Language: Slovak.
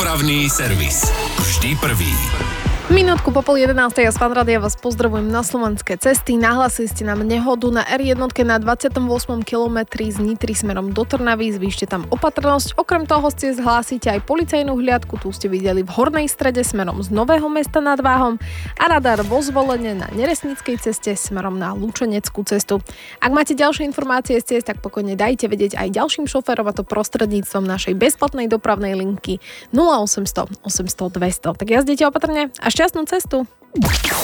Dopravný servis. Vždy prvý. Minútku po 10:30 ja z Fanrádia vás pozdravujem na slovenské cesty. Nahlasili ste nám nehodu na R1 na 28. kilometri z Nitry smerom do Trnavy. Zvýšte tam opatrnosť. Okrem toho ste zhlásite aj policajnú hliadku. Tu ste videli v Hornej Strede smerom z Nového Mesta nad Váhom a radar vo Zvolene na Neresnickej ceste smerom na Lučeneckú cestu. Ak máte ďalšie informácie z ciest, tak pokojne dajte vedieť aj ďalším šoférom, a to prostredníctvom našej bezplatnej dopravnej linky 0800 800 200. Tak jazdite opatrne a šťastnú cestu.